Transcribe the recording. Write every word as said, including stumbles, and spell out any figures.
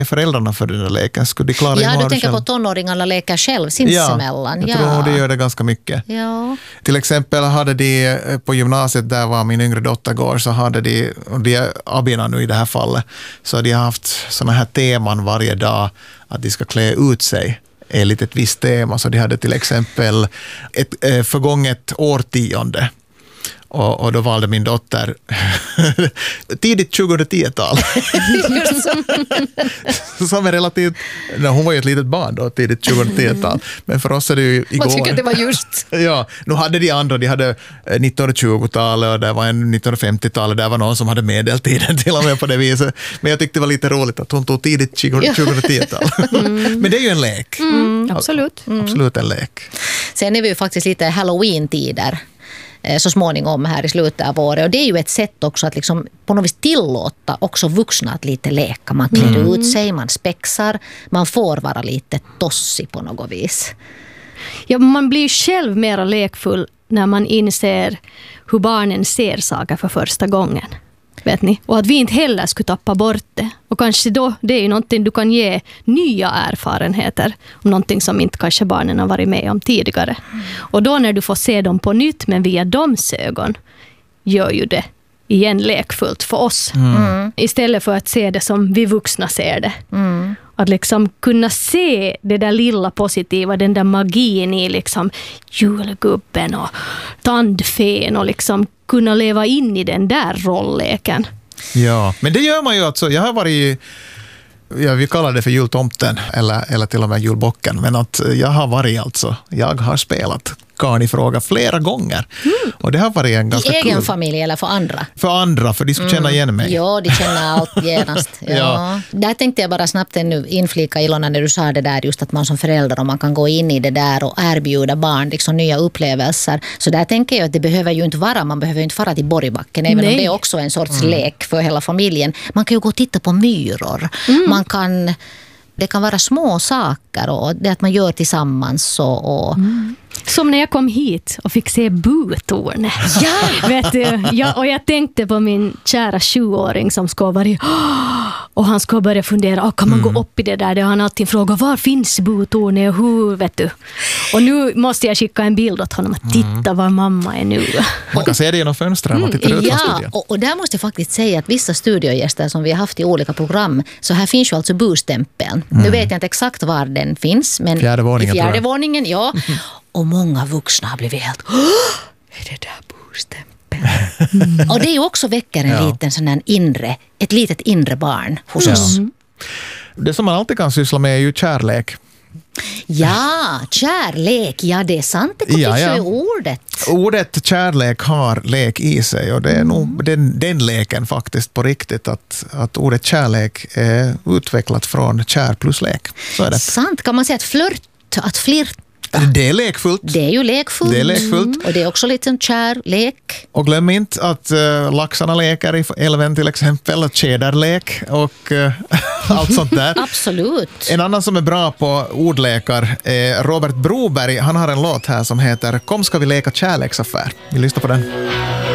föräldrarna för den där leken? Skulle de klara Ja, av du tänker själv? på tonåringarna leker själv sinsemellan. Ja, jag ja. tror de gör det ganska mycket. Ja. Till exempel hade de på gymnasiet där var min yngre dotter går, så hade de, och de är abina nu i det här fallet, så de har haft såna här teman varje dag att de ska klä ut sig enligt ett visst tema. Så de hade till exempel ett eh, förgånget årtionde. Och, och då valde min dotter tidigt tjugohundratio-tal. Som är relativt, nej, hon var ju ett litet barn då, tidigt tjugohundratio-tal. Men för oss är det ju igår. Man tycker det var just. Ja, nu hade de andra, de hade nittonhundratjugotalet och det var en nittonhundrafemtiotalet, där var någon som hade medeltiden till och med på det viset. Men jag tyckte det var lite roligt att hon tog tidigt tjugohundratio-tal. Mm. Men det är ju en lek. Mm, absolut. Mm. Absolut en lek. Sen är vi ju faktiskt lite Halloween-tider så småningom här i slutet av året. Och det är ju ett sätt också att liksom på något vis tillåta också vuxna att lite leka. Man klär mm. ut sig, man spexar, man får vara lite tossig på något vis. Ja, man blir själv mer lekfull när man inser hur barnen ser saker för första gången. Vet ni? Och att vi inte heller skulle tappa bort det. Och kanske då, det är ju någonting du kan ge nya erfarenheter om någonting som inte kanske barnen har varit med om tidigare. Mm. Och då när du får se dem på nytt, men via deras ögon, gör ju det igen lekfullt för oss. Mm. Istället för att se det som vi vuxna ser det. Mm. Att liksom kunna se det där lilla positiva, den där magin i liksom julgubben och tandfen och liksom kunna leva in i den där rollleken. Ja, men det gör man ju alltså. Jag har varit, ja, vi kallar det för jultomten eller, eller till och med julbocken, men att jag har varit alltså, jag har spelat Karn i fråga flera gånger. Mm. Och det har varit en ganska I egen kul. familj eller för andra? För andra, för de skulle känna igen mig. Ja, de känner allt genast. Ja. Ja. Där tänkte jag bara snabbt nu inflika, Ilona, när du sa det där just att man som förälder och man kan gå in i det där och erbjuda barn liksom nya upplevelser. Så där tänker jag att det behöver ju inte vara, man behöver ju inte fara till Borgbacken, även Nej. om det är också en sorts mm. lek för hela familjen. Man kan ju gå och titta på myror. Mm. Man kan, det kan vara små saker och det att man gör tillsammans och... och mm. Som när jag kom hit och fick se butornet. Ja! Vet du, jag, och jag tänkte på min kära sjuåring som ska vara och han ska börja fundera, oh, kan man mm. gå upp i det där? Det har han alltid frågat, var finns butornet och hur, vet du? Och nu måste jag skicka en bild åt honom att titta mm. var mamma är nu. Man kan se det genom fönstren mm. och titta ut ja, från studion. Och, och där måste jag faktiskt säga att vissa studiogäster som vi har haft i olika program, så här finns ju alltså bustämpeln. Mm. Nu vet jag inte exakt var den finns, men fjärde våningen, i fjärde våningen, ja. Och många vuxna har blivit helt, är det där bostämpeln? Mm. Och det är ju också väcker en ja. liten sån här inre, ett litet inre barn hos ja. oss. Det som man alltid kan syssla med är ju kärlek. Ja, kärlek, ja det är sant, det kommer ja, ja. ju ordet. Ordet kärlek har lek i sig och det är mm. nog den, den leken faktiskt på riktigt att, att ordet kärlek är utvecklat från kär plus lek. Så är det. Sant, kan man säga att flört, att flirt det är lekfullt. Det är ju lekfullt. Det är lekfullt. Mm. Och det är också lite en kär lek. Och glöm inte att uh, laxarna leker i älven till exempel, tjäderlek och uh, allt sånt där. Absolut. En annan som är bra på ordlekar är Robert Broberg. Han har en låt här som heter Kom ska vi leka kärleksaffär. Vi lyssnar på den.